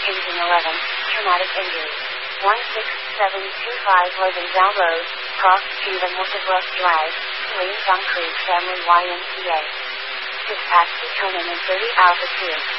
Engine 11, traumatic injury. 16725 Loganville Road, Cross Street and Multibluff Drive, Williams on Creek Family YMCA. Dispatch determined in 30 Alpha 2.